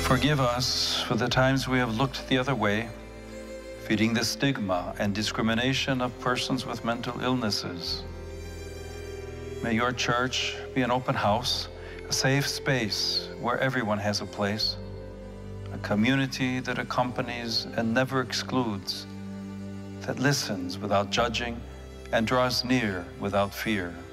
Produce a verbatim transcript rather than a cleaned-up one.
Forgive us for the times we have looked the other way, feeding the stigma and discrimination of persons with mental illnesses. May your church be an open house, a safe space where everyone has a place, a community that accompanies and never excludes, that listens without judging and draws near without fear.